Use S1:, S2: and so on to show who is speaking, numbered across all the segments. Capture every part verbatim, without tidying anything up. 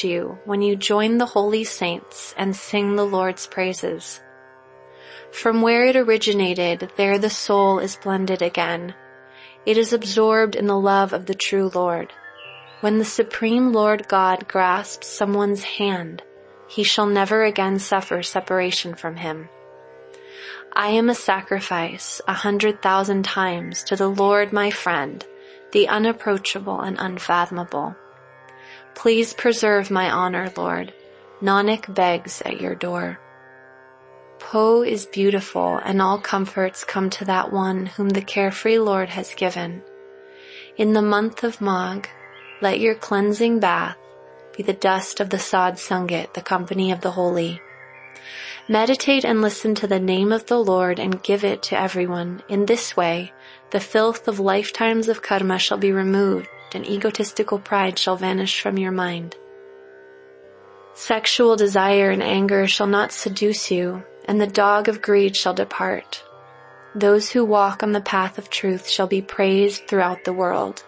S1: reach you when you join the holy saints and sing the Lord's praises. From where it originated, there the soul is blended again. It is absorbed in the love of the true Lord. When the Supreme Lord God grasps someone's hand, he shall never again suffer separation from him. I am a sacrifice a hundred thousand times to the Lord my friend, the unapproachable and unfathomable. Please preserve my honor, Lord. Nanak begs at your door. Po is beautiful, and all comforts come to that one whom the carefree Lord has given. In the month of Magh, let your cleansing bath be the dust of the Sad Sangat, the company of the holy. Meditate and listen to the name of the Lord and give it to everyone. In this way, the filth of lifetimes of karma shall be removed and egotistical pride shall vanish from your mind. Sexual desire and anger shall not seduce you, and the dog of greed shall depart. Those who walk on the path of truth shall be praised throughout the world.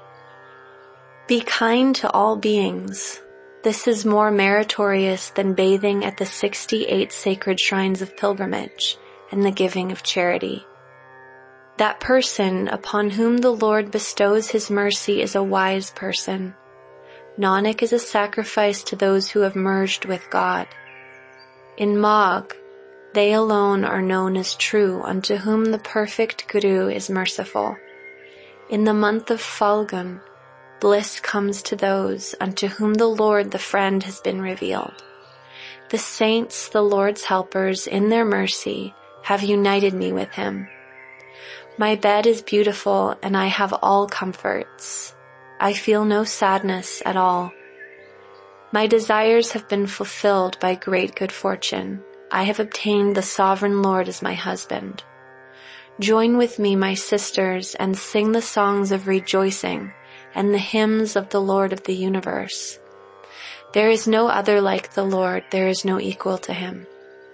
S1: Be kind to all beings. This is more meritorious than bathing at the sixty-eight sacred shrines of pilgrimage and the giving of charity. That person upon whom the Lord bestows his mercy is a wise person. Nanak is a sacrifice to those who have merged with God. In Magh, they alone are known as true, unto whom the perfect Guru is merciful. In the month of Phalgun, bliss comes to those unto whom the Lord the Friend has been revealed. The saints, the Lord's helpers, in their mercy, have united me with him. My bed is beautiful, and I have all comforts. I feel no sadness at all. My desires have been fulfilled by great good fortune. I have obtained the Sovereign Lord as my husband. Join with me, my sisters, and sing the songs of rejoicing and the hymns of the Lord of the universe. There is no other like the Lord, there is no equal to him.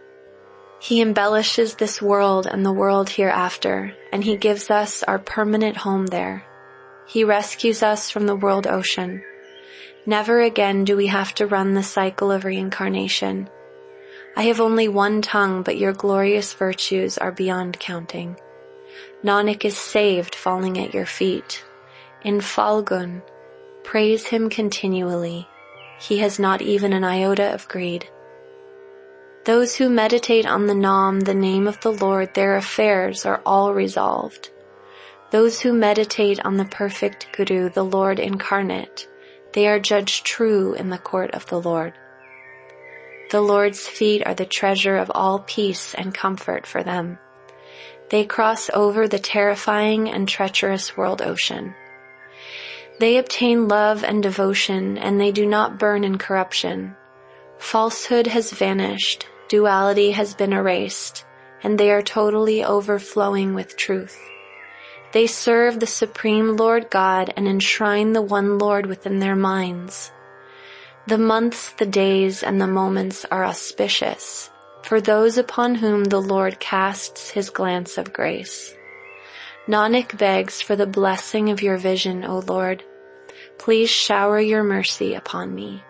S1: He embellishes this world and the world hereafter, and he gives us our permanent home there. He rescues us from the world ocean. Never again do we have to run the cycle of reincarnation. I have only one tongue, but your glorious virtues are beyond counting. Nanak is saved falling at your feet. In Phalgun, praise him continually. He has not even an iota of greed. Those who meditate on the Nam, the name of the Lord, their affairs are all resolved. Those who meditate on the perfect Guru, the Lord incarnate, they are judged true in the court of the Lord. The Lord's feet are the treasure of all peace and comfort for them. They cross over the terrifying and treacherous world ocean. They obtain love and devotion, and they do not burn in corruption. Falsehood has vanished, duality has been erased, and they are totally overflowing with truth. They serve the Supreme Lord God and enshrine the one Lord within their minds. The months, the days, and the moments are auspicious for those upon whom the Lord casts his glance of grace. Nanak begs for the blessing of your vision, O Lord. Please shower your mercy upon me.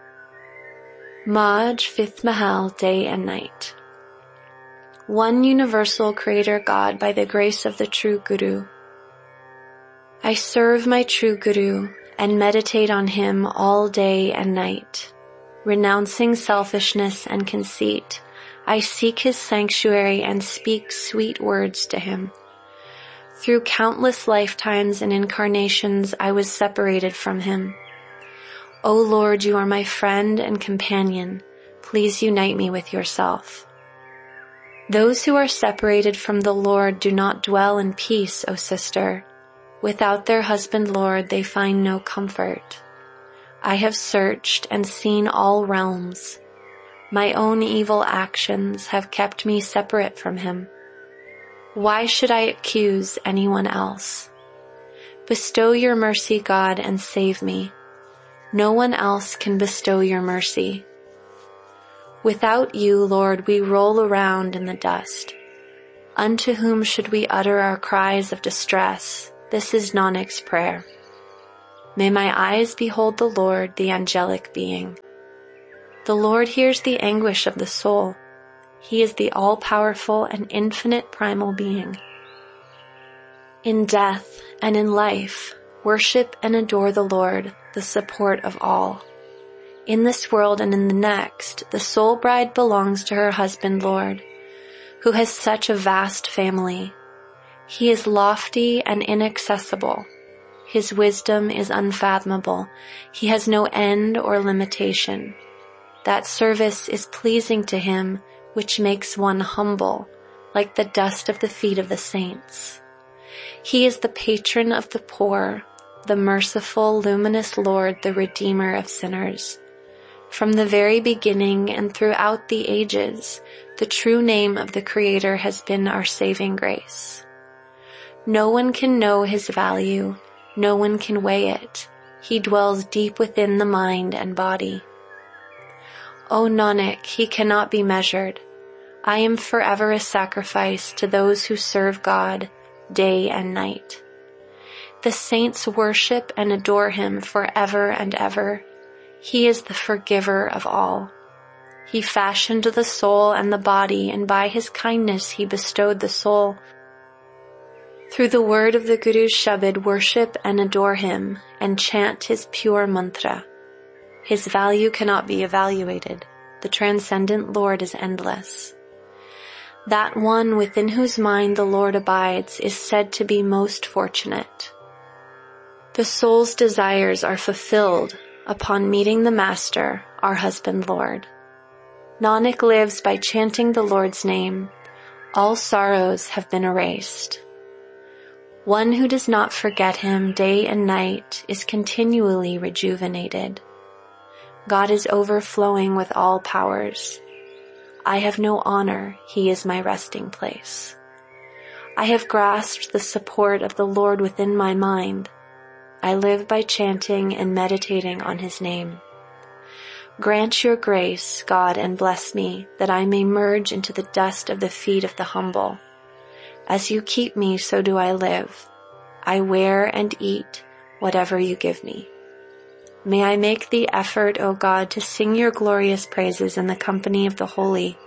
S1: Magh, fifth Mahal, day and night. One universal Creator God by the grace of the true Guru. I serve my true Guru and meditate on him all day and night. Renouncing selfishness and conceit, I seek his sanctuary and speak sweet words to him. Through countless lifetimes and incarnations, I was separated from him. O Lord, you are my friend and companion. Please unite me with yourself. Those who are separated from the Lord do not dwell in peace, O sister. Without their husband Lord, they find no comfort. I have searched and seen all realms. My own evil actions have kept me separate from him. Why should I accuse anyone else? Bestow your mercy, God, and save me. No one else can bestow your mercy. Without you, Lord, we roll around in the dust. Unto whom should we utter our cries of distress? This is Nanak's prayer. May my eyes behold the Lord, the angelic being. The Lord hears the anguish of the soul. He is the all-powerful and infinite primal being. In death and in life, worship and adore the Lord, the support of all. In this world and in the next, the soul bride belongs to her husband, Lord, who has such a vast family. He is lofty and inaccessible. His wisdom is unfathomable. He has no end or limitation. That service is pleasing to him, which makes one humble, like the dust of the feet of the saints. He is the patron of the poor, the merciful, luminous Lord, the Redeemer of sinners. From the very beginning and throughout the ages, the true name of the Creator has been our saving grace. No one can know his value, no one can weigh it. He dwells deep within the mind and body. O Nanak, he cannot be measured. I am forever a sacrifice to those who serve God day and night. The saints worship and adore him forever and ever. He is the forgiver of all. He fashioned the soul and the body, and by his kindness he bestowed the soul. Through the word of the Guru's Shabad, worship and adore him, and chant his pure mantra. His value cannot be evaluated. The transcendent Lord is endless. That one within whose mind the Lord abides is said to be most fortunate. The soul's desires are fulfilled upon meeting the Master, our husband Lord. Nanak lives by chanting the Lord's name. All sorrows have been erased. One who does not forget him day and night is continually rejuvenated. God is overflowing with all powers. I have no honor, he is my resting place. I have grasped the support of the Lord within my mind. I live by chanting and meditating on his name. Grant your grace, God, and bless me, that I may merge into the dust of the feet of the humble. As you keep me, so do I live. I wear and eat whatever you give me. May I make the effort, O God, to sing your glorious praises in the company of the holy.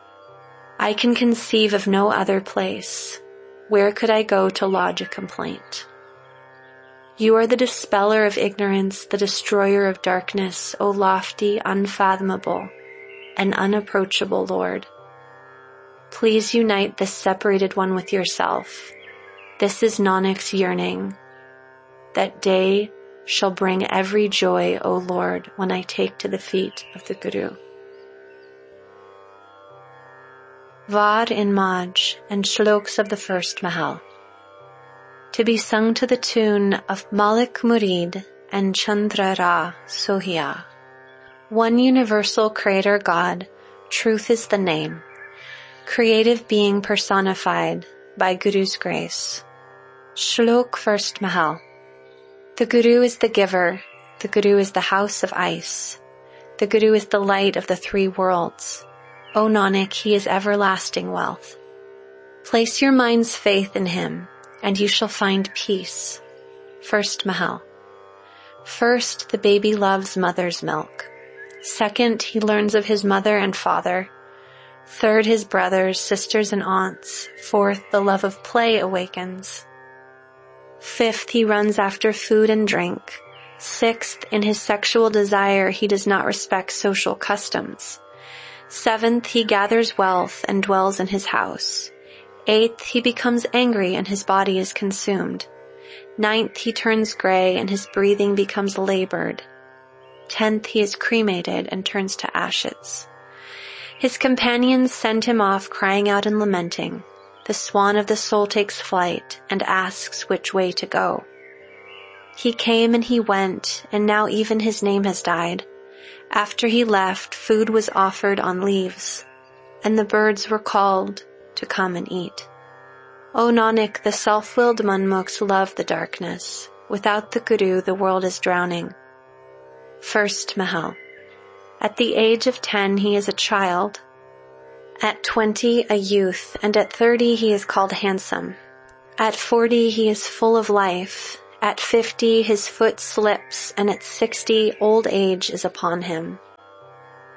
S1: I can conceive of no other place. Where could I go to lodge a complaint? You are the dispeller of ignorance, the destroyer of darkness, O lofty, unfathomable, and unapproachable Lord. Please unite this separated one with yourself. This is Nanak's yearning. That day shall bring every joy, O Lord, when I take to the feet of the Guru. Vad in Maj and Shloks of the first Mahal. To be sung to the tune of Malik Murid and Chandra Ra Sohia. One universal Creator God, truth is the name. Creative being personified by Guru's grace. Shlok first Mahal. The Guru is the giver. The Guru is the house of ice. The Guru is the light of the three worlds. O Nanak, he is everlasting wealth. Place your mind's faith in him, and you shall find peace. First Mahal. First, the baby loves mother's milk. Second, he learns of his mother and father. Third, his brothers, sisters, and aunts. Fourth, the love of play awakens. Fifth, he runs after food and drink. Sixth, in his sexual desire, he does not respect social customs. Seventh, he gathers wealth and dwells in his house. Eighth, he becomes angry and his body is consumed. Ninth, he turns gray and his breathing becomes labored. Tenth, he is cremated and turns to ashes. His companions send him off crying out and lamenting. The swan of the soul takes flight and asks which way to go. He came and he went, and now even his name has died. After he left, food was offered on leaves, and the birds were called to come and eat. O Nanak, the self-willed Manmukhs love the darkness. Without the Guru, the world is drowning. First Mahal. At the age of ten, he is a child. At twenty, a youth, and at thirty, he is called handsome. At forty, he is full of life. At fifty, his foot slips, and at sixty, old age is upon him.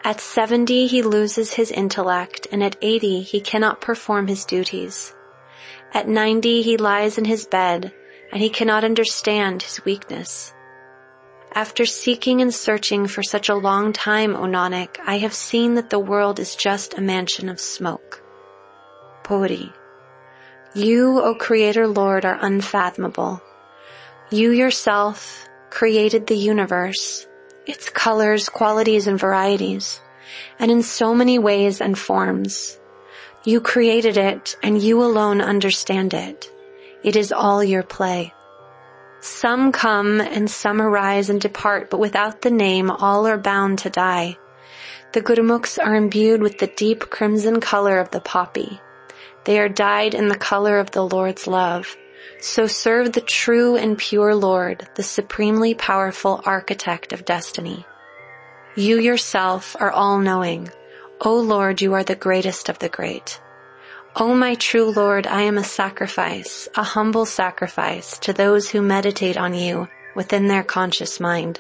S1: At seventy he loses his intellect, and at eighty he cannot perform his duties. At ninety he lies in his bed, and he cannot understand his weakness. After seeking and searching for such a long time, O Nanak, I have seen that the world is just a mansion of smoke. Puri. You, O Creator Lord, are unfathomable. You yourself created the universe, its colors, qualities, and varieties, and in so many ways and forms. You created it, and you alone understand it. It is all your play. Some come and some arise and depart, but without the name all are bound to die. The Gurumukhs are imbued with the deep crimson color of the poppy. They are dyed in the color of the Lord's love. So serve the true and pure Lord, the supremely powerful architect of destiny. You yourself are all-knowing. O Lord, you are the greatest of the great. O my true Lord, I am a sacrifice, a humble sacrifice to those who meditate on you within their conscious mind.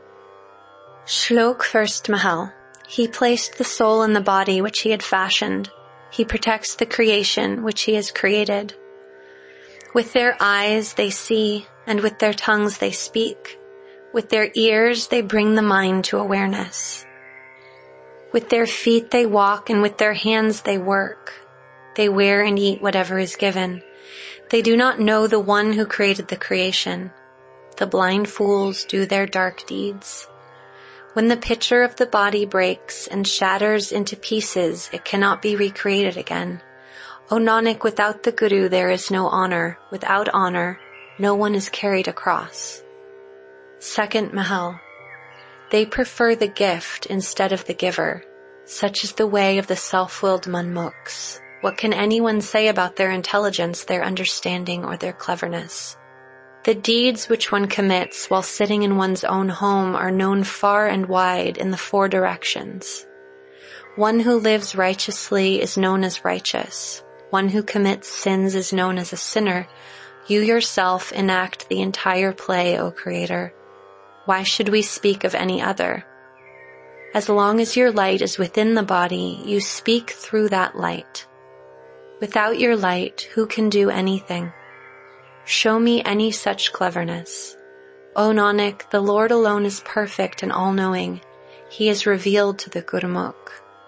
S1: Shlok First Mahal. He placed the soul in the body which he had fashioned. He protects the creation which he has created. With their eyes they see, and with their tongues they speak. With their ears they bring the mind to awareness. With their feet they walk, and with their hands they work. They wear and eat whatever is given. They do not know the one who created the creation. The blind fools do their dark deeds. When the pitcher of the body breaks and shatters into pieces, it cannot be recreated again. O Nanak, without the Guru there is no honor. Without honor, no one is carried across. Second Mahal. They prefer the gift instead of the giver. Such is the way of the self-willed Manmukhs. What can anyone say about their intelligence, their understanding, or their cleverness? The deeds which one commits while sitting in one's own home are known far and wide in the four directions. One who lives righteously is known as righteous. One who commits sins is known as a sinner. You yourself enact the entire play, O Creator. Why should we speak of any other? As long as your light is within the body, you speak through that light. Without your light, who can do anything? Show me any such cleverness. O Nanak, the Lord alone is perfect and all-knowing. He is revealed to the Gurumukh.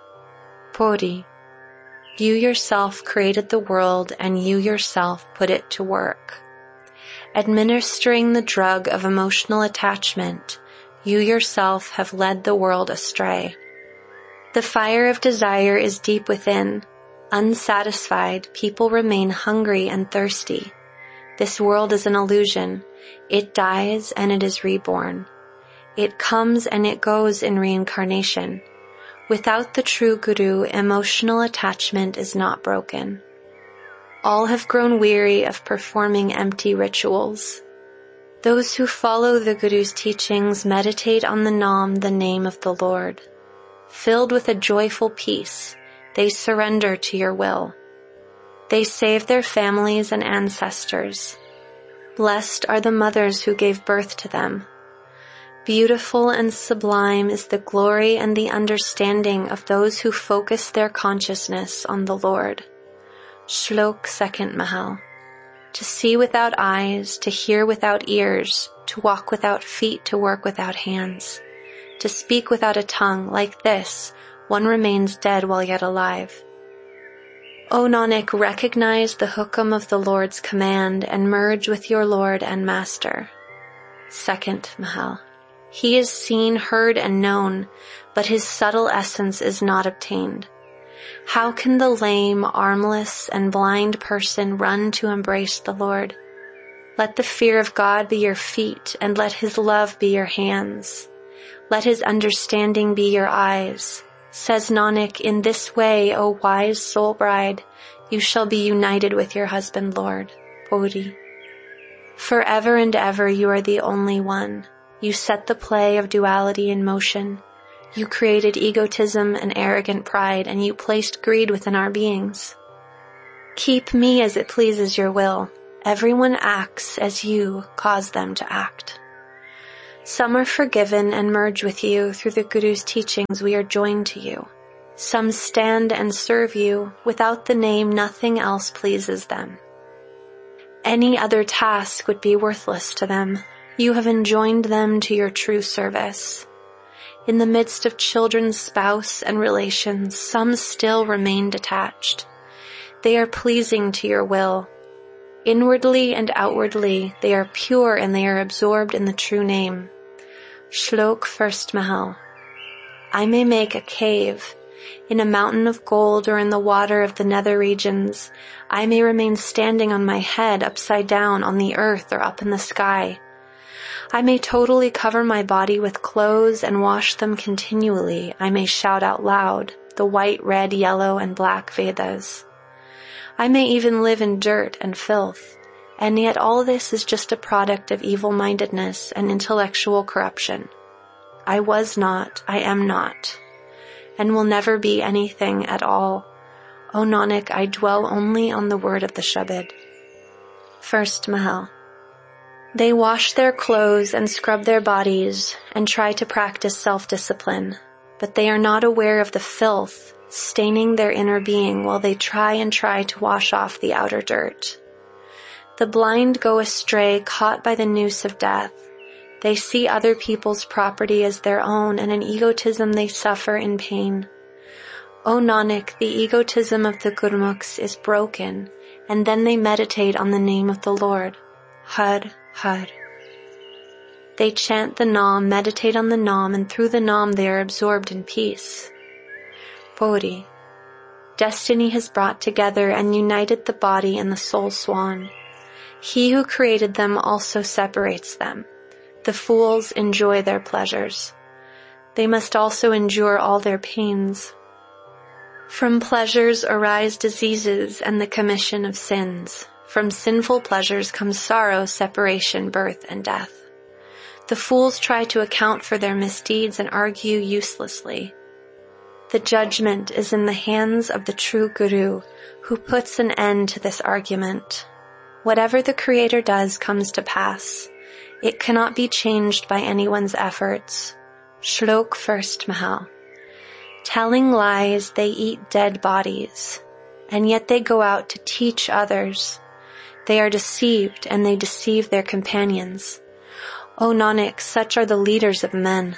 S1: Puri. You yourself created the world, and you yourself put it to work. Administering the drug of emotional attachment, you yourself have led the world astray. The fire of desire is deep within. Unsatisfied, people remain hungry and thirsty. This world is an illusion. It dies and it is reborn. It comes and it goes in reincarnation. Without the true Guru, emotional attachment is not broken. All have grown weary of performing empty rituals. Those who follow the Guru's teachings meditate on the Nam, the name of the Lord. Filled with a joyful peace, they surrender to your will. They save their families and ancestors. Blessed are the mothers who gave birth to them. Beautiful and sublime is the glory and the understanding of those who focus their consciousness on the Lord. Shlok Second Mahal. To see without eyes, to hear without ears, to walk without feet, to work without hands, to speak without a tongue, like this, one remains dead while yet alive. O Nanak, recognize the hukam of the Lord's command and merge with your Lord and Master. Second Mahal. He is seen, heard, and known, but his subtle essence is not obtained. How can the lame, armless, and blind person run to embrace the Lord? Let the fear of God be your feet, and let his love be your hands. Let his understanding be your eyes. Says Nanak, in this way, O wise soul bride, you shall be united with your husband Lord. Puri. Forever and ever you are the only one. You set the play of duality in motion. You created egotism and arrogant pride, and you placed greed within our beings. Keep me as it pleases your will. Everyone acts as you cause them to act. Some are forgiven and merge with you through the Guru's teachings. We are joined to you. Some stand and serve you. Without the name, nothing else pleases them. Any other task would be worthless to them. You have enjoined them to your true service. In the midst of children, spouse, and relations, some still remain detached. They are pleasing to your will. Inwardly and outwardly, they are pure and they are absorbed in the true name. Shlok First Mahal. I may make a cave in a mountain of gold or in the water of the nether regions. I may remain standing on my head upside down on the earth or up in the sky. I may totally cover my body with clothes and wash them continually. I may shout out loud the white, red, yellow, and black Vedas. I may even live in dirt and filth, and yet all this is just a product of evil-mindedness and intellectual corruption. I was not, I am not, and will never be anything at all. O Nanak, I dwell only on the word of the Shabad. First Mahal. They wash their clothes and scrub their bodies and try to practice self-discipline, but they are not aware of the filth staining their inner being while they try and try to wash off the outer dirt. The blind go astray, caught by the noose of death. They see other people's property as their own, and in egotism they suffer in pain. O Nanak, the egotism of the Gurmukhs is broken, and then they meditate on the name of the Lord. Har, Har. They chant the Nam, meditate on the Nam, and through the Nam they are absorbed in peace. Puri. Destiny has brought together and united the body and the soul swan. He who created them also separates them. The fools enjoy their pleasures. They must also endure all their pains. From pleasures arise diseases and the commission of sins. From sinful pleasures comes sorrow, separation, birth, and death. The fools try to account for their misdeeds and argue uselessly. The judgment is in the hands of the true Guru, who puts an end to this argument. Whatever the Creator does comes to pass. It cannot be changed by anyone's efforts. Shlok First Mahal. Telling lies, they eat dead bodies, and yet they go out to teach others. They are deceived, and they deceive their companions. O Nanak, such are the leaders of men.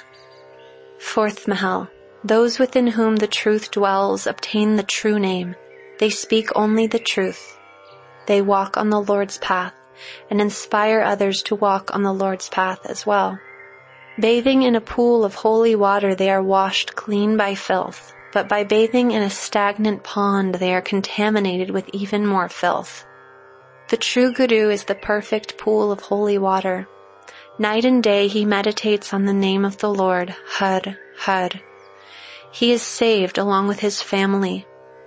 S1: Fourth Mahal. Those within whom the truth dwells obtain the true name. They speak only the truth. They walk on the Lord's path and inspire others to walk on the Lord's path as well. Bathing in a pool of holy water, they are washed clean by filth, but by bathing in a stagnant pond, they are contaminated with even more filth. The true Guru is the perfect pool of holy water. Night and day he meditates on the name of the Lord, Har, Har. He is saved along with his family.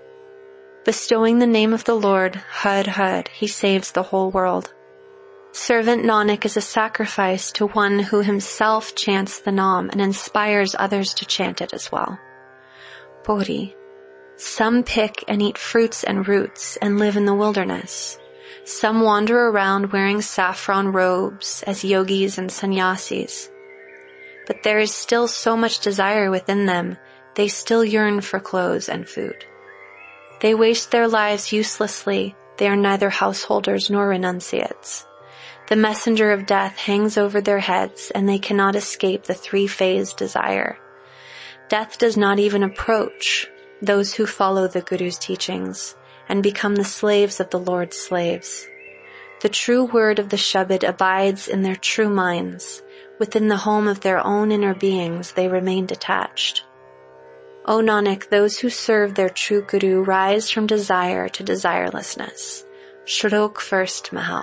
S1: Bestowing the name of the Lord, Har, Har, he saves the whole world. Servant Nanak is a sacrifice to one who himself chants the Nam and inspires others to chant it as well. Puri. Some pick and eat fruits and roots and live in the wilderness. Some wander around wearing saffron robes as yogis and sannyasis. But there is still so much desire within them, they still yearn for clothes and food. They waste their lives uselessly. They are neither householders nor renunciates. The messenger of death hangs over their heads, and they cannot escape the three-phase desire. Death does not even approach those who follow the Guru's teachings and become the slaves of the Lord's slaves. The true word of the Shabad abides in their true minds. Within the home of their own inner beings, they remain detached. O Nanak, those who serve their true Guru rise from desire to desirelessness. Shlok First Mahal.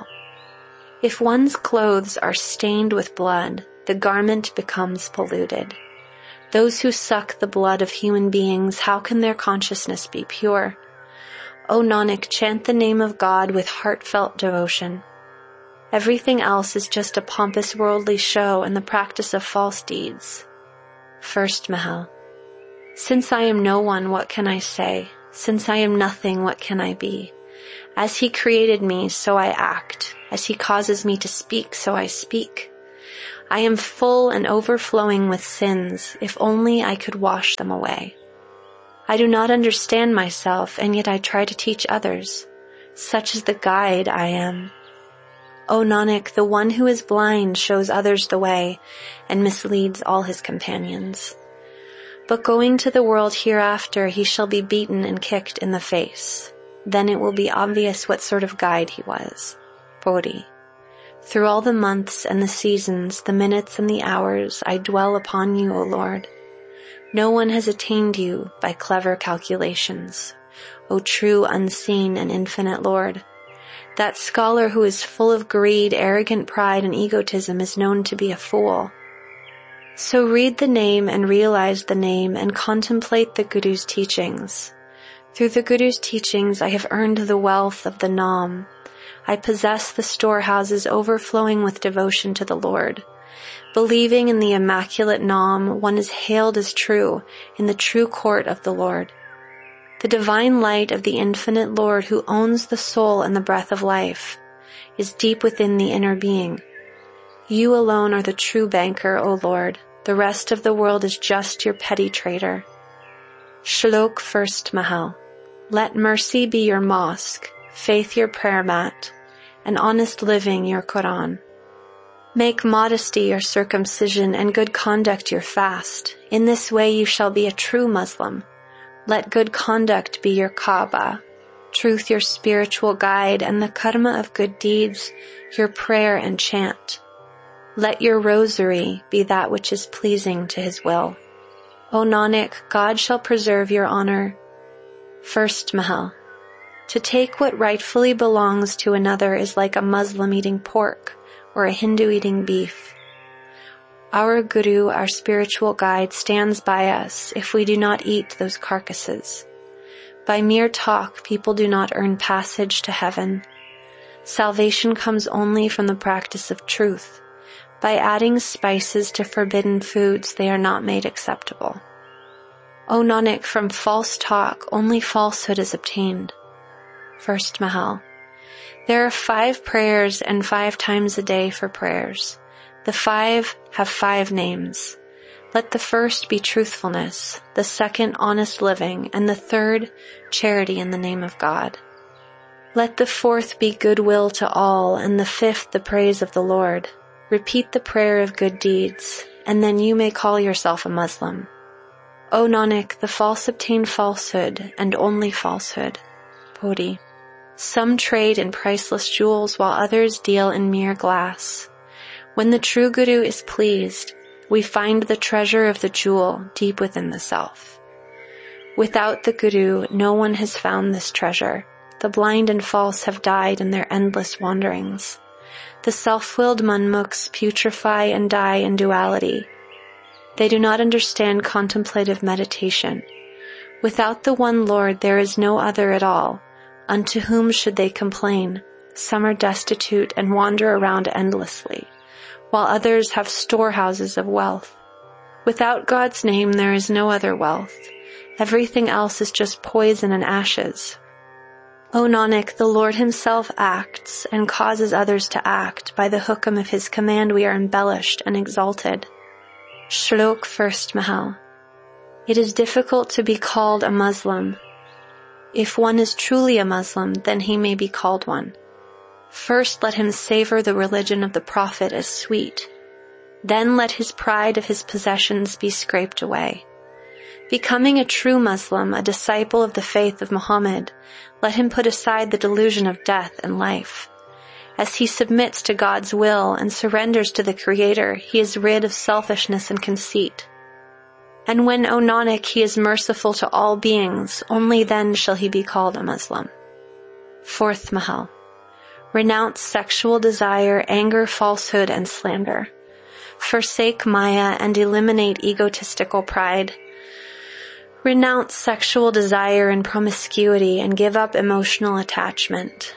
S1: If one's clothes are stained with blood, the garment becomes polluted. Those who suck the blood of human beings, how can their consciousness be pure? O Nanak, chant the name of God with heartfelt devotion. Everything else is just a pompous worldly show and the practice of false deeds. First Mahal. Since I am no one, what can I say? Since I am nothing, what can I be? As he created me, so I act. As he causes me to speak, so I speak. I am full and overflowing with sins, if only I could wash them away. I do not understand myself, and yet I try to teach others. Such is the guide I am. O Nanak, the one who is blind shows others the way and misleads all his companions. But going to the world hereafter, he shall be beaten and kicked in the face. Then it will be obvious what sort of guide he was. Bodhi. Through all the months and the seasons, the minutes and the hours, I dwell upon you, O Lord. No one has attained you by clever calculations, O true, unseen, and infinite Lord. That scholar who is full of greed, arrogant pride, and egotism is known to be a fool. So read the name and realize the name and contemplate the Guru's teachings. Through the Guru's teachings I have earned the wealth of the Nam. I possess the storehouses overflowing with devotion to the Lord. Believing in the immaculate Nam, one is hailed as true in the true court of the Lord. The divine light of the infinite Lord who owns the soul and the breath of life is deep within the inner being. You alone are the true banker, O Lord. The rest of the world is just your petty trader. Shlok First Mahal. Let mercy be your mosque, faith your prayer mat, and honest living your Quran. Make modesty your circumcision and good conduct your fast. In this way you shall be a true Muslim. Let good conduct be your Kaaba, truth your spiritual guide, and the karma of good deeds your prayer and chant. Let your rosary be that which is pleasing to his will. O Nanak, God shall preserve your honor. First Mahal. To take what rightfully belongs to another is like a Muslim eating pork or a Hindu eating beef. Our Guru, our spiritual guide, stands by us if we do not eat those carcasses. By mere talk, people do not earn passage to heaven. Salvation comes only from the practice of truth. By adding spices to forbidden foods, they are not made acceptable. O Nanak, from false talk, only falsehood is obtained. First Mahal. There are five prayers and five times a day for prayers. The five have five names. Let the first be truthfulness, the second honest living, and the third charity in the name of God. Let the fourth be goodwill to all, and the fifth the praise of the Lord. Repeat the prayer of good deeds, and then you may call yourself a Muslim. O Nanak, the false obtain falsehood, and only falsehood. Bodhi. Some trade in priceless jewels, while others deal in mere glass. When the true Guru is pleased, we find the treasure of the jewel deep within the self. Without the Guru, no one has found this treasure. The blind and false have died in their endless wanderings. The self-willed manmukhs putrefy and die in duality. They do not understand contemplative meditation. Without the one Lord, there is no other at all. Unto whom should they complain? Some are destitute and wander around endlessly, while others have storehouses of wealth. Without God's name, there is no other wealth. Everything else is just poison and ashes. O Nanak, the Lord himself acts and causes others to act. By the hukam of his command we are embellished and exalted. Shlok First Mahal. It is difficult to be called a Muslim. If one is truly a Muslim, then he may be called one. First let him savor the religion of the Prophet as sweet. Then let his pride of his possessions be scraped away. Becoming a true Muslim, a disciple of the faith of Muhammad, let him put aside the delusion of death and life. As he submits to God's will and surrenders to the Creator, he is rid of selfishness and conceit. And when, O Nanak, he is merciful to all beings, only then shall he be called a Muslim. Fourth Mahal. Renounce sexual desire, anger, falsehood, and slander. Forsake Maya and eliminate egotistical pride. Renounce sexual desire and promiscuity and give up emotional attachment.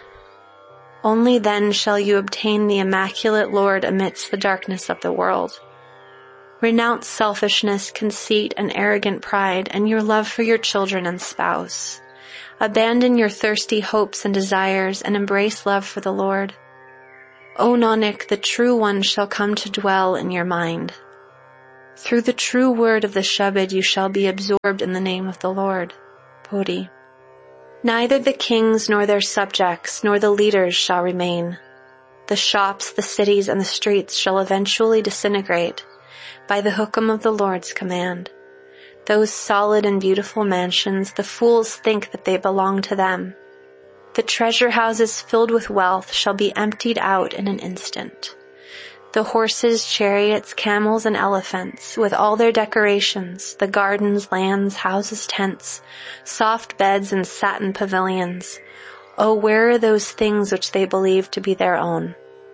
S1: Only then shall you obtain the immaculate Lord amidst the darkness of the world. Renounce selfishness, conceit, and arrogant pride, and your love for your children and spouse. Abandon your thirsty hopes and desires and embrace love for the Lord. O Nanak, the true one shall come to dwell in your mind. Through the true word of the Shabad you shall be absorbed in the name of the Lord. Puri. Neither the kings nor their subjects nor the leaders shall remain. The shops, the cities, and the streets shall eventually disintegrate by the hukam of the Lord's command. Those solid and beautiful mansions, the fools think that they belong to them. The treasure houses filled with wealth shall be emptied out in an instant. The horses, chariots, camels, and elephants, with all their decorations, the gardens, lands, houses, tents, soft beds, and satin pavilions. Oh, where are those things which they believe to be their own?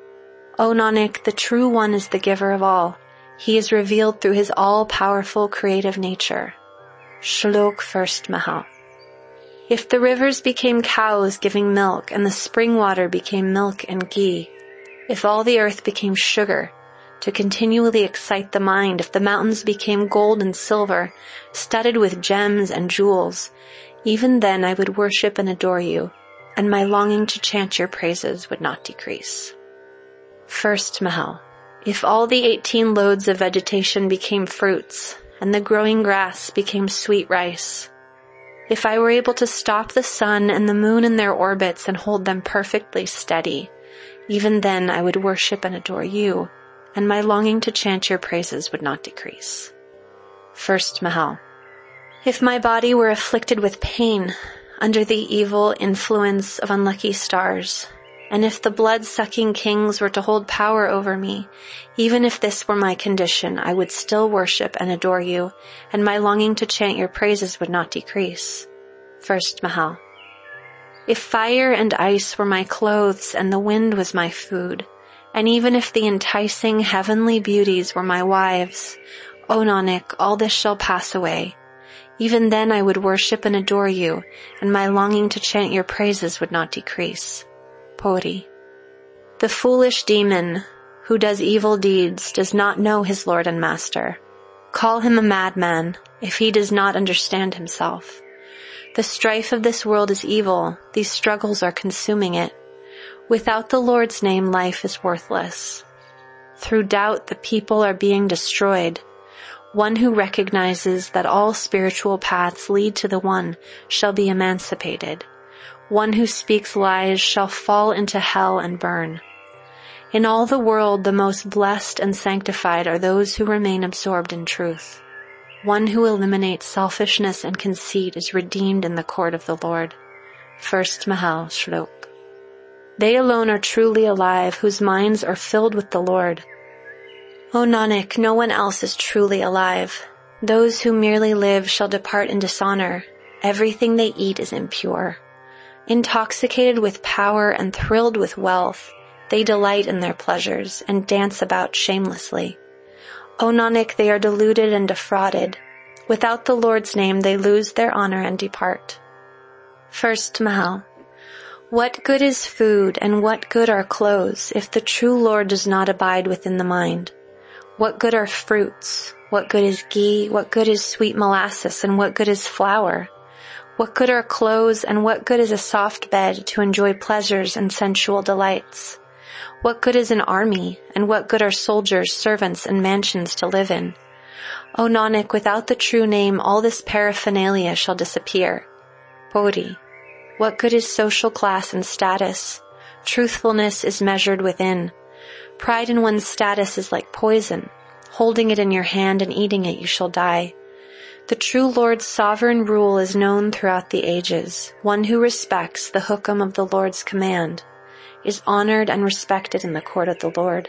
S1: O Nanak, the true one is the giver of all. He is revealed through his all-powerful creative nature. Shlok First Mahal. If the rivers became cows giving milk, and the spring water became milk and ghee, if all the earth became sugar, to continually excite the mind, if the mountains became gold and silver, studded with gems and jewels, even then I would worship and adore you, and my longing to chant your praises would not decrease. First Mahal. If all the eighteen loads of vegetation became fruits, and the growing grass became sweet rice, if I were able to stop the sun and the moon in their orbits and hold them perfectly steady, even then I would worship and adore you, and my longing to chant your praises would not decrease. First Mahal. If my body were afflicted with pain under the evil influence of unlucky stars, and if the blood-sucking kings were to hold power over me, even if this were my condition, I would still worship and adore you, and my longing to chant your praises would not decrease. First Mahal. If fire and ice were my clothes and the wind was my food, and even if the enticing heavenly beauties were my wives, O Nanak, all this shall pass away. Even then I would worship and adore you, and my longing to chant your praises would not decrease. Puri. The foolish demon who does evil deeds does not know his Lord and Master. Call him a madman if he does not understand himself. The strife of this world is evil. These struggles are consuming it. Without the Lord's name, life is worthless. Through doubt, the people are being destroyed. One who recognizes that all spiritual paths lead to the One shall be emancipated. One who speaks lies shall fall into hell and burn. In all the world, the most blessed and sanctified are those who remain absorbed in truth. One who eliminates selfishness and conceit is redeemed in the court of the Lord. First Mahal Shlok. They alone are truly alive whose minds are filled with the Lord. O Nanak, no one else is truly alive. Those who merely live shall depart in dishonor. Everything they eat is impure. Intoxicated with power and thrilled with wealth, they delight in their pleasures and dance about shamelessly. O Nanak, they are deluded and defrauded. Without the Lord's name, they lose their honor and depart. First Mahal. What good is food and what good are clothes if the true Lord does not abide within the mind? What good are fruits? What good is ghee? What good is sweet molasses? And what good is flour? What good are clothes, and what good is a soft bed to enjoy pleasures and sensual delights? What good is an army, and what good are soldiers, servants, and mansions to live in? O Nanak, without the true name, all this paraphernalia shall disappear. Puri. What good is social class and status? Truthfulness is measured within. Pride in one's status is like poison. Holding it in your hand and eating it, you shall die. The true Lord's sovereign rule is known throughout the ages. One who respects the hukam of the Lord's command is honored and respected in the court of the Lord.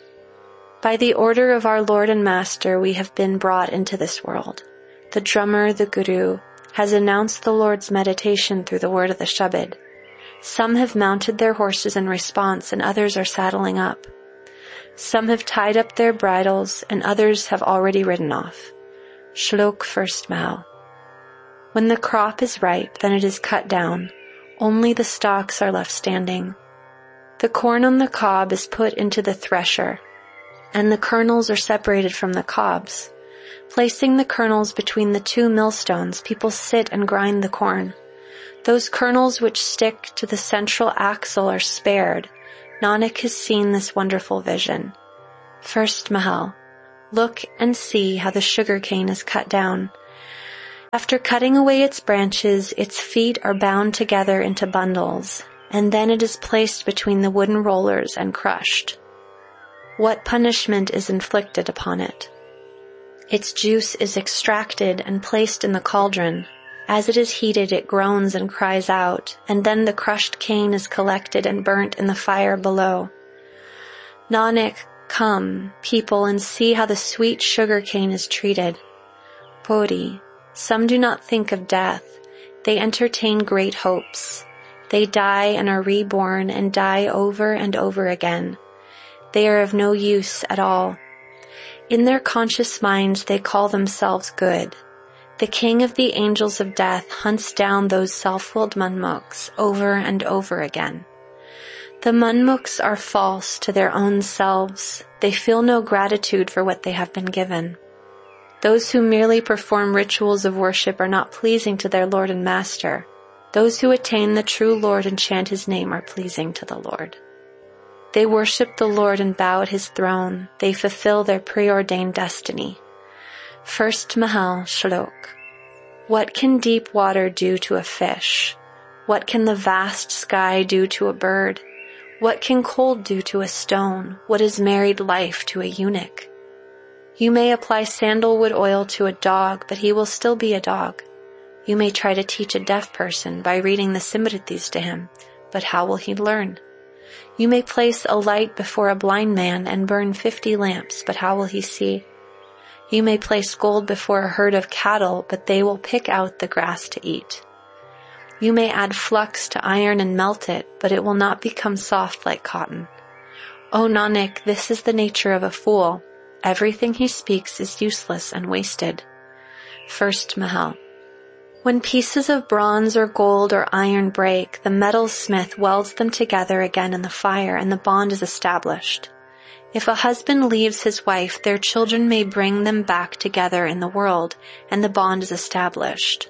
S1: By the order of our Lord and Master, we have been brought into this world. The drummer, the Guru, has announced the Lord's meditation through the word of the Shabad. Some have mounted their horses in response, and others are saddling up. Some have tied up their bridles, and others have already ridden off. Shlok First Mahal. When the crop is ripe, then it is cut down. Only the stalks are left standing. The corn on the cob is put into the thresher, and the kernels are separated from the cobs. Placing the kernels between the two millstones, people sit and grind the corn. Those kernels which stick to the central axle are spared, Nanak has seen this wonderful vision. First Mahal. Look and see how the sugar cane is cut down. After cutting away its branches, its feet are bound together into bundles, and then it is placed between the wooden rollers and crushed. What punishment is inflicted upon it? Its juice is extracted and placed in the cauldron. As it is heated, it groans and cries out, and then the crushed cane is collected and burnt in the fire below. Nanak, come, people, and see how the sweet sugar cane is treated. Bodhi, some do not think of death. They entertain great hopes. They die and are reborn and die over and over again. They are of no use at all. In their conscious minds they call themselves good. The king of the angels of death hunts down those self-willed manmuks over and over again. The manmuks are false to their own selves. They feel no gratitude for what they have been given. Those who merely perform rituals of worship are not pleasing to their Lord and Master. Those who attain the true Lord and chant His name are pleasing to the Lord. They worship the Lord and bow at His throne. They fulfill their preordained destiny. First Mahal Shlok. What can deep water do to a fish? What can the vast sky do to a bird? What can cold do to a stone? What is married life to a eunuch? You may apply sandalwood oil to a dog, but he will still be a dog. You may try to teach a deaf person by reading the Simritis to him, but how will he learn? You may place a light before a blind man and burn fifty lamps, but how will he see? You may place gold before a herd of cattle, but they will pick out the grass to eat. You may add flux to iron and melt it, but it will not become soft like cotton. O Nanak, this is the nature of a fool. Everything he speaks is useless and wasted. First Mahal. When pieces of bronze or gold or iron break, the metalsmith welds them together again in the fire, and the bond is established. If a husband leaves his wife, their children may bring them back together in the world, and the bond is established.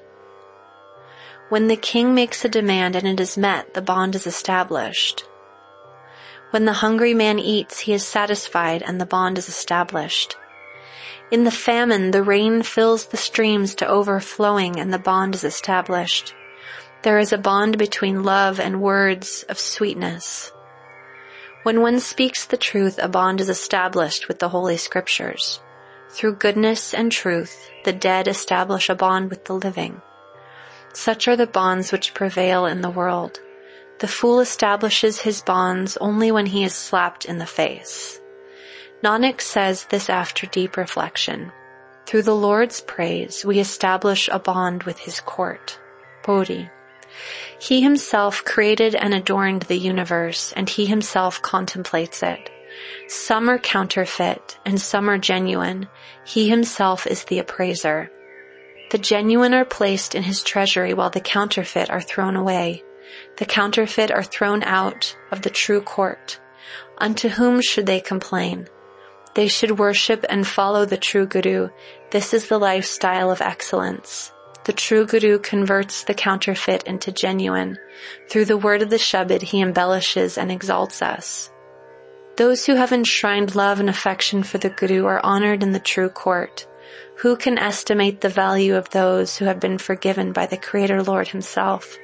S1: When the king makes a demand and it is met, the bond is established. When the hungry man eats, he is satisfied, and the bond is established. In the famine, the rain fills the streams to overflowing, and the bond is established. There is a bond between love and words of sweetness. When one speaks the truth, a bond is established with the Holy Scriptures. Through goodness and truth, the dead establish a bond with the living. Such are the bonds which prevail in the world. The fool establishes his bonds only when he is slapped in the face. Nanak says this after deep reflection. Through the Lord's praise, we establish a bond with His court. Bodhi. He Himself created and adorned the universe, and He Himself contemplates it. Some are counterfeit, and some are genuine. He Himself is the appraiser. The genuine are placed in His treasury, while the counterfeit are thrown away. The counterfeit are thrown out of the true court. Unto whom should they complain? They should worship and follow the true Guru. This is the lifestyle of excellence. The true Guru converts the counterfeit into genuine. Through the word of the Shabad, he embellishes and exalts us. Those who have enshrined love and affection for the Guru are honored in the true court. Who can estimate the value of those who have been forgiven by the Creator Lord Himself?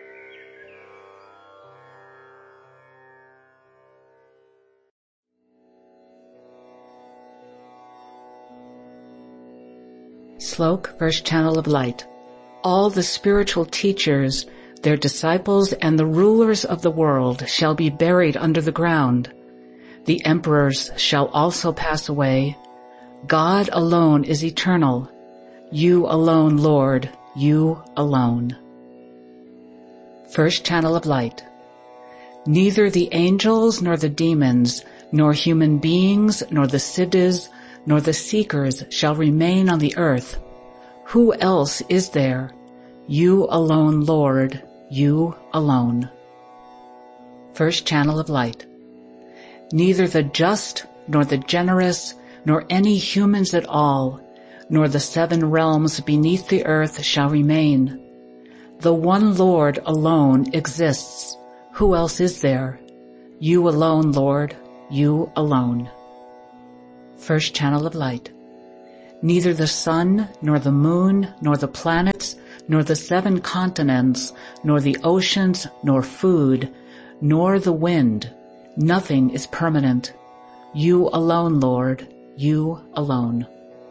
S2: Slok, First Channel of Light. All the spiritual teachers, their disciples, and the rulers of the world shall be buried under the ground. The emperors shall also pass away. God alone is eternal. You alone, Lord, you alone. First Channel of Light. Neither the angels nor the demons, nor human beings, nor the siddhas, nor the seekers shall remain on the earth. Who else is there? You alone, Lord, you alone. First Channel of Light. Neither the just, nor the generous, nor any humans at all, nor the seven realms beneath the earth shall remain. The one Lord alone exists. Who else is there? You alone, Lord, you alone. First channel of light. Neither the sun, nor the moon, nor the planets, nor the seven continents, nor the oceans, nor food, nor the wind, nothing is permanent. You alone, Lord, you alone.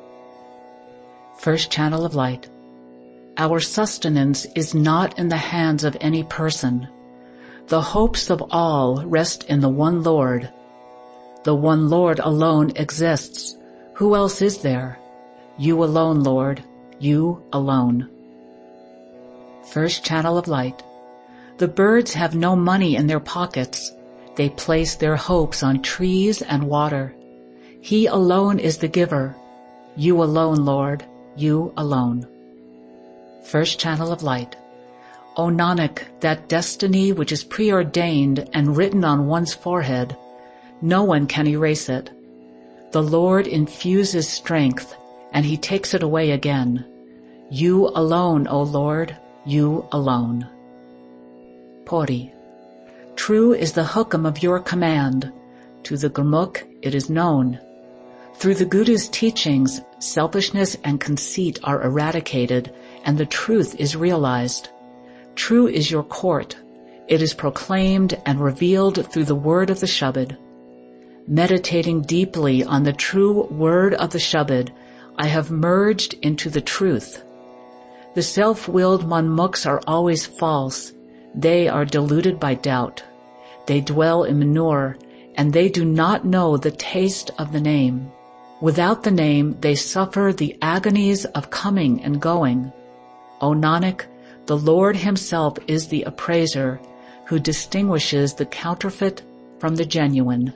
S2: First channel of light. Our sustenance is not in the hands of any person. The hopes of all rest in the one Lord. The one Lord alone exists. Who else is there? You alone, Lord, you alone. First channel of light. The birds have no money in their pockets. They place their hopes on trees and water. He alone is the giver. You alone, Lord, you alone. First channel of light. O Nanak, that destiny which is preordained and written on one's forehead, no one can erase it. The Lord infuses strength, and he takes it away again. You alone, O Lord, you alone. Pori. True is the hukam of your command. To the Gurmukh it is known. Through the Guru's teachings, selfishness and conceit are eradicated, and the truth is realized. True is your court. It is proclaimed and revealed through the word of the Shabad. Meditating deeply on the true word of the Shabad, I have merged into the truth. The self-willed manmukhs are always false. They are deluded by doubt. They dwell in manure, and they do not know the taste of the name. Without the name, they suffer the agonies of coming and going. O Nanak, the Lord himself is the appraiser, who distinguishes the counterfeit from the genuine.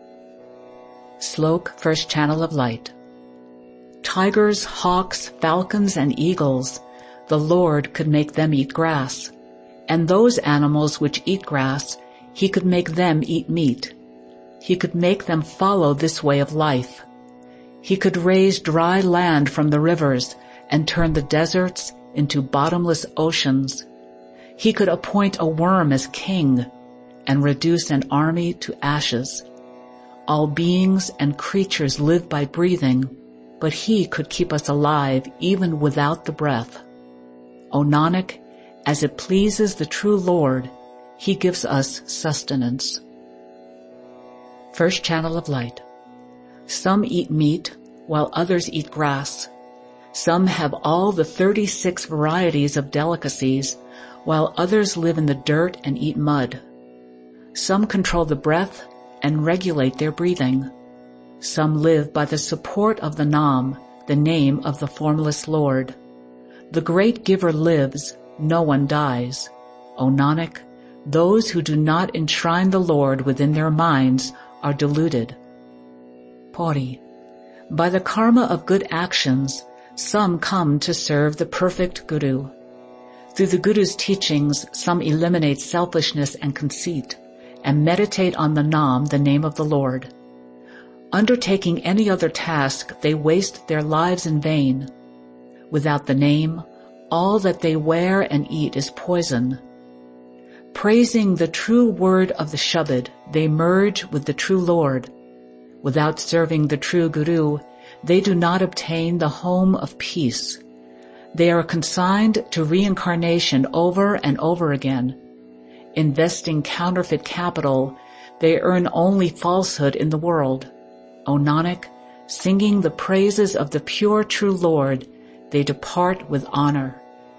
S2: Slok, first channel of light. Tigers, hawks, falcons, and eagles, the Lord could make them eat grass. And those animals which eat grass, he could make them eat meat. He could make them follow this way of life. He could raise dry land from the rivers and turn the deserts into bottomless oceans. He could appoint a worm as king and reduce an army to ashes. All beings and creatures live by breathing, but he could keep us alive even without the breath. O Nanak, as it pleases the true Lord, he gives us sustenance. First channel of light. Some eat meat, while others eat grass. Some have all the thirty-six varieties of delicacies, while others live in the dirt and eat mud. Some control the breath and regulate their breathing. Some live by the support of the Nam, the name of the formless Lord. The great giver lives, no one dies. O Nanak, those who do not enshrine the Lord within their minds are deluded. Pori. By the karma of good actions, some come to serve the perfect Guru. Through the Guru's teachings, some eliminate selfishness and conceit, and meditate on the Nam, the name of the Lord. Undertaking any other task, they waste their lives in vain. Without the name, all that they wear and eat is poison. Praising the true word of the Shabad, they merge with the true Lord. Without serving the true Guru, they do not obtain the home of peace. They are consigned to reincarnation over and over again. Investing counterfeit capital, they earn only falsehood in the world. O Nanak, singing the praises of the pure true Lord, they depart with honor.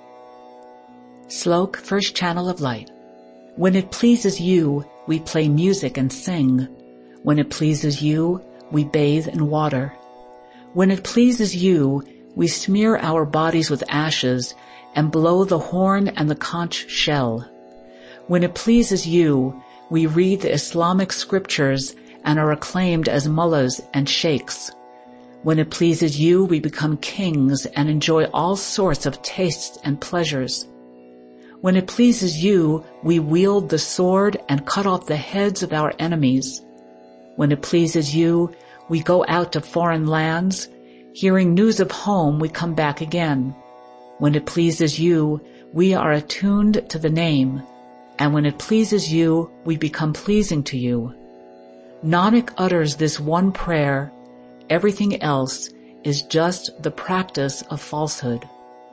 S2: Slok, first channel of light. When it pleases you, we play music and sing. When it pleases you, we bathe in water. When it pleases you, we smear our bodies with ashes and blow the horn and the conch shell. When it pleases you, we read the Islamic scriptures and are acclaimed as mullahs and sheikhs. When it pleases you, we become kings and enjoy all sorts of tastes and pleasures. When it pleases you, we wield the sword and cut off the heads of our enemies. When it pleases you, we go out to foreign lands. Hearing news of home, we come back again. When it pleases you, we are attuned to the name. and when it pleases you, we become pleasing to you. Nanak utters this one prayer. Everything else is just the practice of falsehood.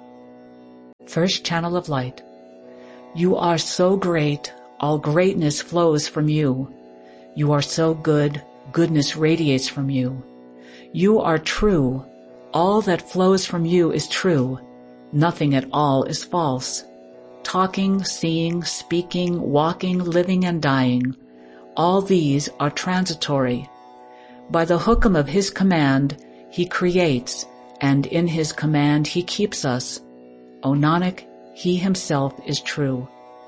S2: First channel of light. You are so great, all greatness flows from you. You are so good, goodness radiates from you. You are true, all that flows from you is true. Nothing at all is false. Talking, seeing, speaking, walking, living, and dying, all these are transitory. By the hukum of his command, he creates, and in his command he keeps us. O Nanak, he himself is true.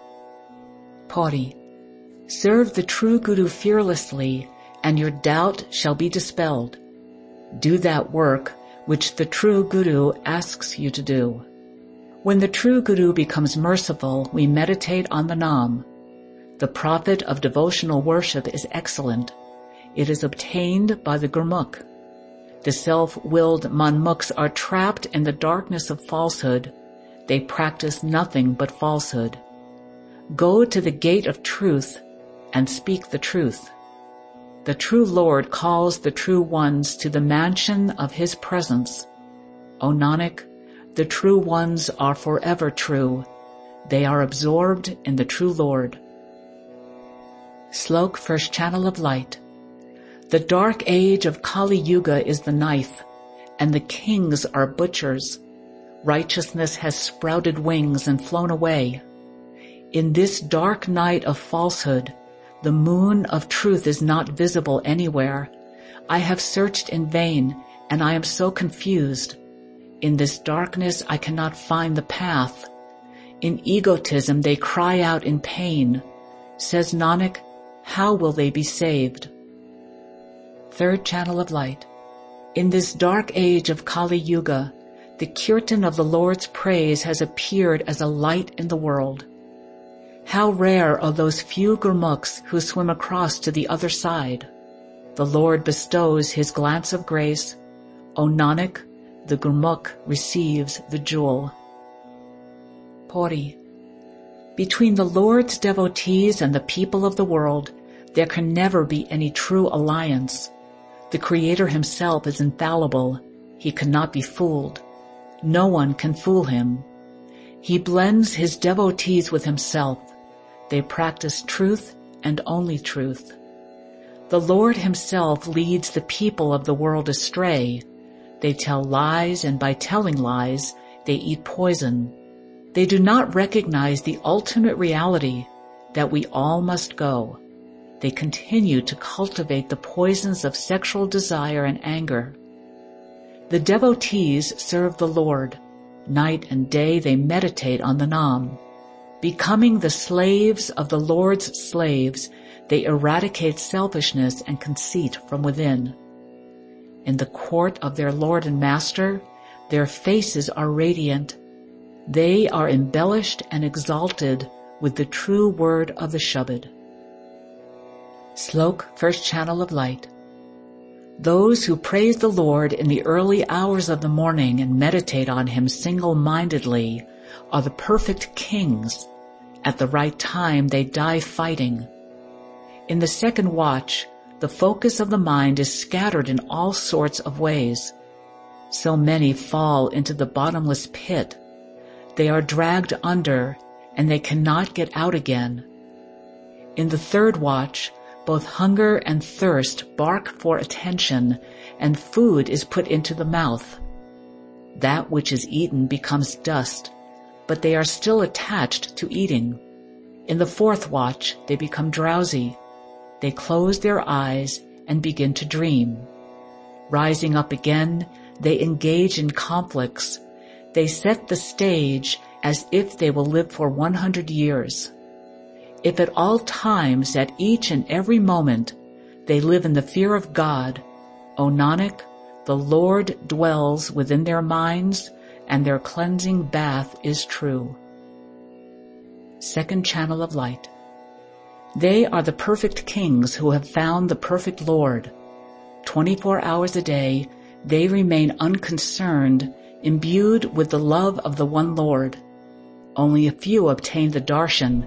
S2: Pauri. Serve the true Guru fearlessly, and your doubt shall be dispelled. Do that work which the true Guru asks you to do. When the true Guru becomes merciful, we meditate on the Nam. The profit of devotional worship is excellent. It is obtained by the Gurmukh. The self-willed Manmukhs are trapped in the darkness of falsehood. They practice nothing but falsehood. Go to the gate of truth and speak the truth. The true Lord calls the true ones to the mansion of his presence. O Nanak, the true ones are forever true. They are absorbed in the true Lord. Slok, first channel of light. The dark age of Kali Yuga is the knife, and the kings are butchers. Righteousness has sprouted wings and flown away. In this dark night of falsehood, the moon of truth is not visible anywhere. I have searched in vain, and I am so confused. In this darkness I cannot find the path. In egotism they cry out in pain. Says Nanak, how will they be saved? Third channel of light. In this dark age of Kali Yuga, the kirtan of the Lord's praise has appeared as a light in the world. How rare are those few Gurmukhs who swim across to the other side. The Lord bestows his glance of grace. O Nanak, the Gurmukh receives the jewel. Pauri. Between the Lord's devotees and the people of the world, there can never be any true alliance. The Creator himself is infallible. He cannot be fooled. No one can fool him. He blends his devotees with himself. They practice truth and only truth. The Lord himself leads the people of the world astray. They tell lies, and by telling lies, they eat poison. They do not recognize the ultimate reality that we all must go. They continue to cultivate the poisons of sexual desire and anger. The devotees serve the Lord. Night and day they meditate on the Nam. Becoming the slaves of the Lord's slaves, they eradicate selfishness and conceit from within. In the court of their Lord and Master, their faces are radiant. They are embellished and exalted with the true word of the Shabad. Slok, first channel of light. Those who praise the Lord in the early hours of the morning and meditate on him single-mindedly are the perfect kings. At the right time they die fighting. In the second watch, the focus of the mind is scattered in all sorts of ways. So many fall into the bottomless pit. They are dragged under, and they cannot get out again. In the third watch, both hunger and thirst bark for attention, and food is put into the mouth. That which is eaten becomes dust, but they are still attached to eating. In the fourth watch, they become drowsy. They close their eyes and begin to dream. Rising up again, they engage in conflicts. They set the stage as if they will live for one hundred years. If at all times, at each and every moment, they live in the fear of God, O Nanak, the Lord dwells within their minds, and their cleansing bath is true. Second channel of light. They are the perfect kings who have found the perfect Lord. Twenty-four hours a day, they remain unconcerned, imbued with the love of the one Lord. Only a few obtain the darshan,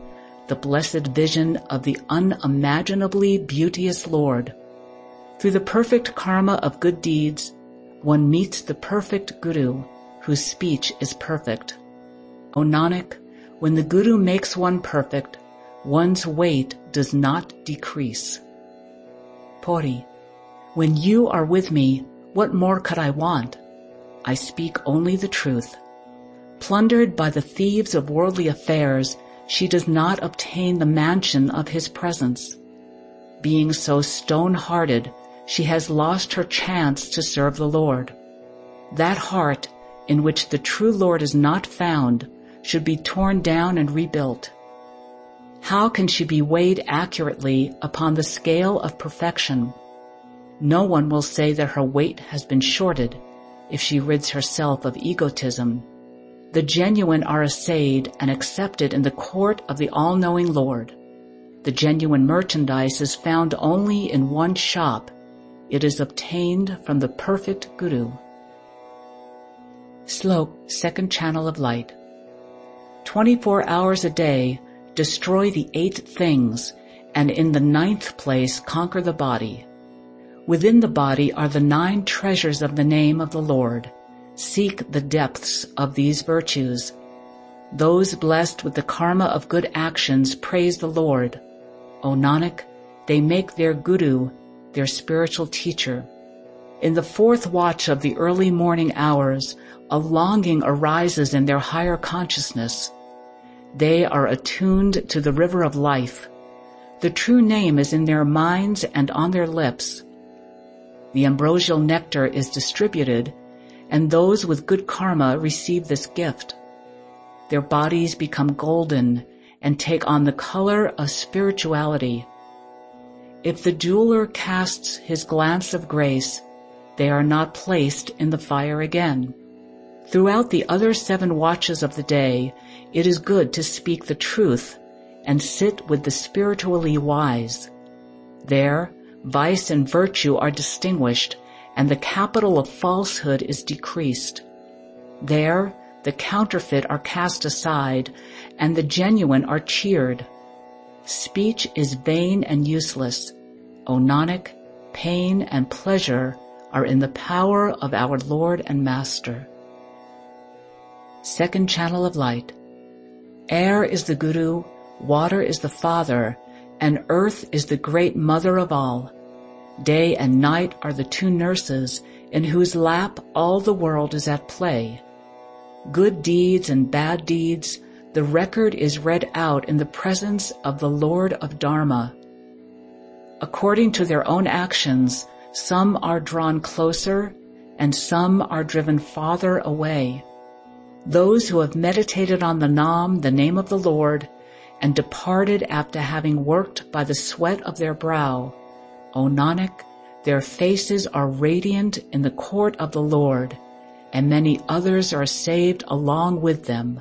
S2: the blessed vision of the unimaginably beauteous Lord. Through the perfect karma of good deeds, one meets the perfect Guru, whose speech is perfect. O Nanak, when the Guru makes one perfect, one's weight does not decrease. Pori, when you are with me, what more could I want? I speak only the truth. Plundered by the thieves of worldly affairs, she does not obtain the mansion of his presence. Being so stone-hearted, she has lost her chance to serve the Lord. That heart, in which the true Lord is not found, should be torn down and rebuilt. How can she be weighed accurately upon the scale of perfection? No one will say that her weight has been shorted if she rids herself of egotism. The genuine are assayed and accepted in the court of the all-knowing Lord. The genuine merchandise is found only in one shop. It is obtained from the perfect Guru. Slok, second channel of light. Twenty-four hours a day, destroy the eight things, and in the ninth place conquer the body. Within the body are the nine treasures of the name of the Lord. Seek the depths of these virtues. Those blessed with the karma of good actions praise the Lord. O Nanak, they make their Guru their spiritual teacher. In the fourth watch of the early morning hours, a longing arises in their higher consciousness. They are attuned to the river of life. The true name is in their minds and on their lips. The ambrosial nectar is distributed, and those with good karma receive this gift. Their bodies become golden and take on the color of spirituality. If the jeweler casts his glance of grace, they are not placed in the fire again. Throughout the other seven watches of the day, it is good to speak the truth and sit with the spiritually wise. There, vice and virtue are distinguished, and the capital of falsehood is decreased. There, the counterfeit are cast aside, and the genuine are cheered. Speech is vain and useless. O Nanak, pain and pleasure are in the power of our Lord and Master. Second channel of light. Air is the Guru, water is the Father, and earth is the great mother of all. Day and night are the two nurses in whose lap all the world is at play. Good deeds and bad deeds, the record is read out in the presence of the Lord of Dharma. According to their own actions, some are drawn closer and some are driven farther away. Those who have meditated on the Nam, the name of the Lord, and departed after having worked by the sweat of their brow, O Nanak, their faces are radiant in the court of the Lord, and many others are saved along with them.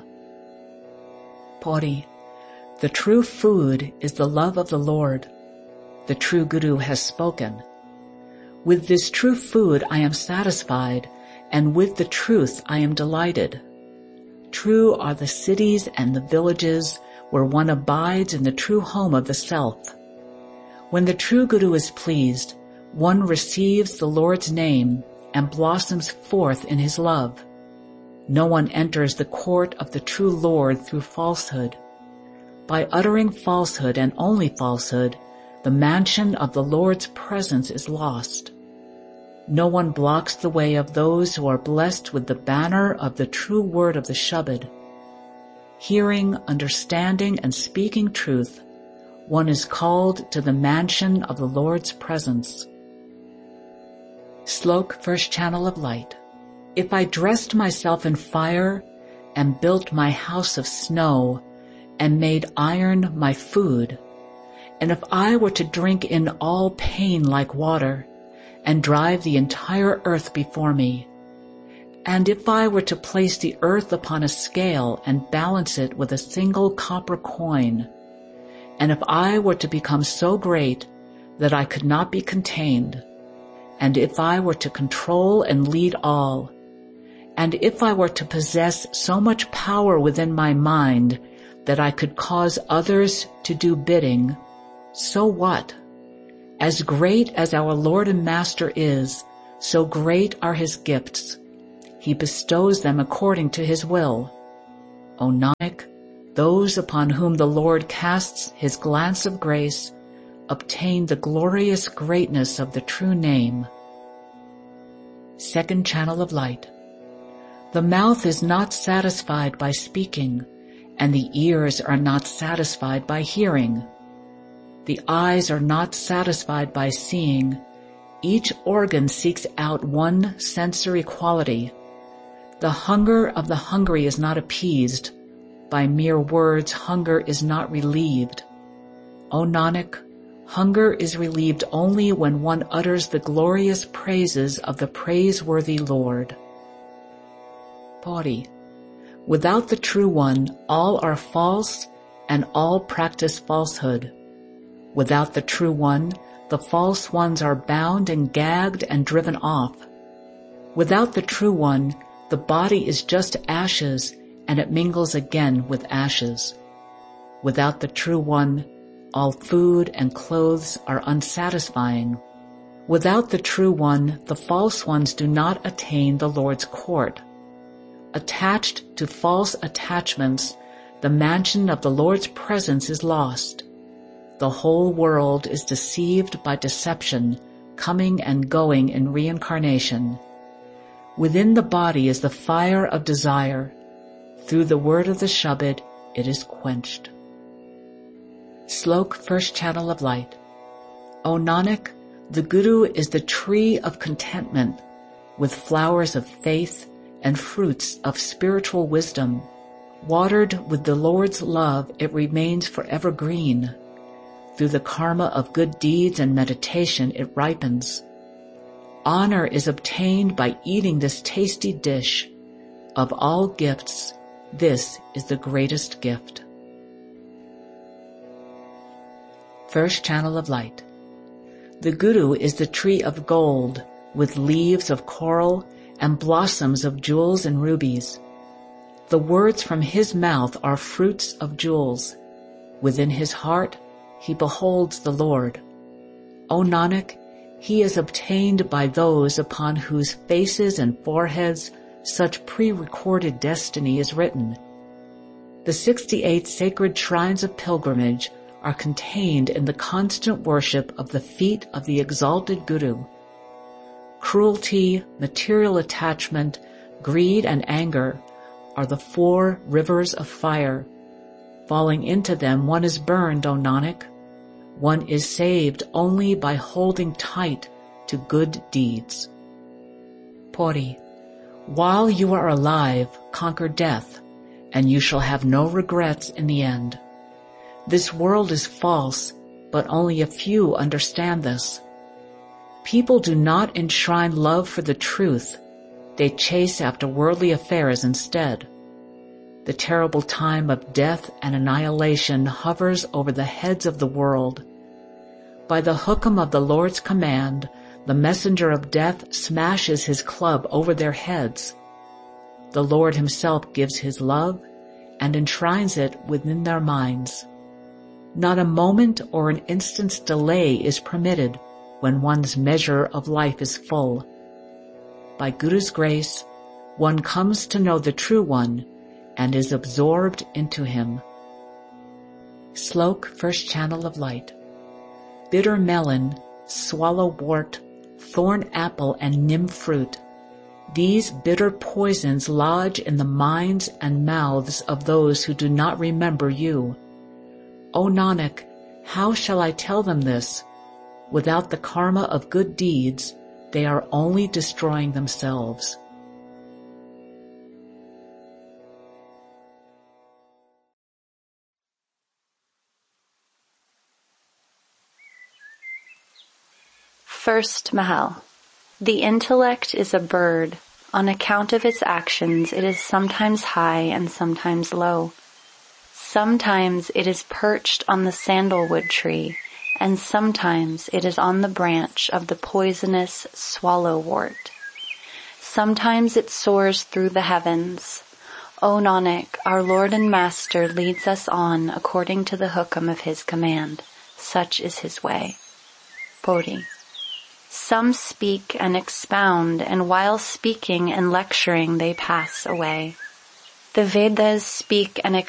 S2: Pori, the true food is the love of the Lord. The true Guru has spoken. With this true food I am satisfied, and with the truth I am delighted. True are the cities and the villages where one abides in the true home of the self. When the true Guru is pleased, one receives the Lord's name and blossoms forth in his love. No one enters the court of the true Lord through falsehood. By uttering falsehood and only falsehood, the mansion of the Lord's presence is lost. No one blocks the way of those who are blessed with the banner of the true word of the Shabad. Hearing, understanding, and speaking truth, one is called to the mansion of the Lord's presence. Slok, first channel of light. If I dressed myself in fire and built my house of snow and made iron my food, and if I were to drink in all pain like water and drive the entire earth before me, and if I were to place the earth upon a scale and balance it with a single copper coin, and if I were to become so great that I could not be contained, and if I were to control and lead all, and if I were to possess so much power within my mind that I could cause others to do bidding, so what? As great as our Lord and Master is, so great are his gifts. He bestows them according to his will. O Nanak, those upon whom the Lord casts his glance of grace obtain the glorious greatness of the true name. Second channel of light. The mouth is not satisfied by speaking, and the ears are not satisfied by hearing. The eyes are not satisfied by seeing. Each organ seeks out one sensory quality. The hunger of the hungry is not appeased. By mere words, hunger is not relieved. O Nanak, hunger is relieved only when one utters the glorious praises of the praiseworthy Lord. Pauri. Without the True One, all are false and all practice falsehood. Without the True One, the false ones are bound and gagged and driven off. Without the True One, the body is just ashes, and it mingles again with ashes. Without the True One, all food and clothes are unsatisfying. Without the True One, the false ones do not attain the Lord's court. Attached to false attachments, the mansion of the Lord's presence is lost. The whole world is deceived by deception, coming and going in reincarnation. Within the body is the fire of desire. Through the word of the Shabad, it is quenched. Slok, first channel of light. O Nanak, the Guru is the tree of contentment, with flowers of faith and fruits of spiritual wisdom. Watered with the Lord's love, it remains forever green. Through the karma of good deeds and meditation, it ripens. Honor is obtained by eating this tasty dish. Of all gifts, this is the greatest gift. First channel of light. The Guru is the tree of gold, with leaves of coral and blossoms of jewels and rubies. The words from his mouth are fruits of jewels. Within his heart, he beholds the Lord. O Nanak, he is obtained by those upon whose faces and foreheads such pre-recorded destiny is written. The sixty-eight sacred shrines of pilgrimage are contained in the constant worship of the feet of the exalted Guru. Cruelty, material attachment, greed, and anger are the four rivers of fire. Falling into them, one is burned, O Nanak. One is saved only by holding tight to good deeds. Pauri. While you are alive, conquer death, and you shall have no regrets in the end. This world is false, but only a few understand this. People do not enshrine love for the truth. They chase after worldly affairs instead. The terrible time of death and annihilation hovers over the heads of the world. By the hukam of the Lord's command, the messenger of death smashes his club over their heads. The Lord himself gives his love and enshrines it within their minds. Not a moment or an instant's delay is permitted when one's measure of life is full. By Guru's grace, one comes to know the True One and is absorbed into him. Slok, first channel of light. Bitter melon, swallowwort, thorn apple, and nim fruit. These bitter poisons lodge in the minds and mouths of those who do not remember you. O Nanak, how shall I tell them this? Without the karma of good deeds, they are only destroying themselves.
S1: First Mahal. The intellect is a bird. On account of its actions, it is sometimes high and sometimes low. Sometimes it is perched on the sandalwood tree, and sometimes it is on the branch of the poisonous swallowwort. Sometimes it soars through the heavens. O Nanak, our Lord and Master leads us on according to the hukam of his command. Such is his way. Bodhi. Some speak and expound, and while speaking and lecturing they pass away. The Vedas speak and expound